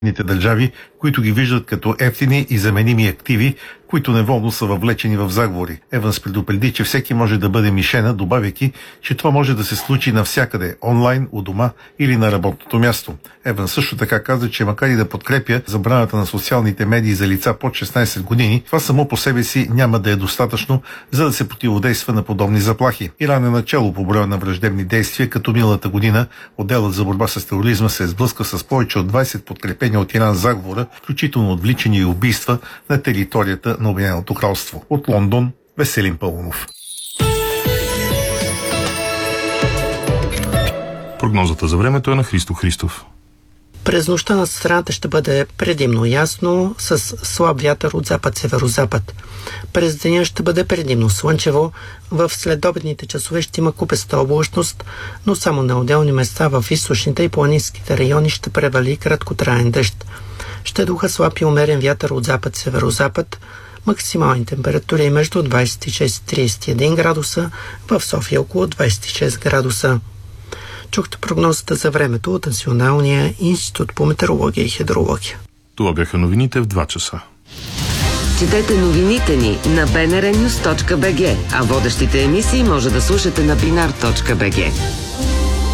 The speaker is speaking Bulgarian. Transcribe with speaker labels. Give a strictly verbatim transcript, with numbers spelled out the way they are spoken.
Speaker 1: държави, които ги виждат като ефтини и заменими активи, които неволно са въвлечени в заговори. Еванс предупреди, че всеки може да бъде мишена, добавяйки, че това може да се случи навсякъде, онлайн, у дома или на работното място. Еванс също така каза, че макар и да подкрепя забраната на социалните медии за лица под шестнайсет години, това само по себе си няма да е достатъчно, за да се противодейства на подобни заплахи. Иран е начало по броя на враждебни действия, като миналата година отделът за борба с тероризма се е сблъска с повече от двайсет подкрепени от Иран заговора, включително отвличания и убийства на територията на Обединеното кралство. От Лондон, Веселин Пълнов.
Speaker 2: Прогнозата за времето е на Христо Христов.
Speaker 3: През нощта на страната ще бъде предимно ясно, с слаб вятър от запад-северозапад. През деня ще бъде предимно слънчево, в следобедните часове ще има купеста облачност, но само на отделни места в източните и планинските райони ще превали краткотраен дъжд. Ще духа слаб и умерен вятър от запад-северозапад, максимални температури между двайсет и шест и трийсет и един градуса, в София около двайсет и шест градуса. Чухте прогнозата за времето от Националния институт по метеорология и хидрология.
Speaker 2: Това бяха новините в два часа.
Speaker 4: Четете новините ни на би ен ар нюз точка би джи, а водещите емисии може да слушате на бинар точка би джи.